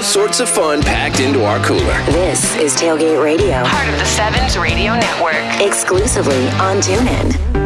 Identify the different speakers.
Speaker 1: sorts of fun packed into our cooler.
Speaker 2: This is Tailgate Radio.
Speaker 3: Part of the Sevens Radio Network.
Speaker 2: Exclusively on TuneIn.